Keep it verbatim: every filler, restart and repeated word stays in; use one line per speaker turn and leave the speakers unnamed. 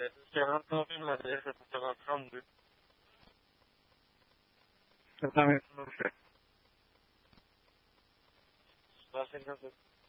Cihan abim var. Yaşasın sana hamdi.
Yo también, no sé.
Gracias.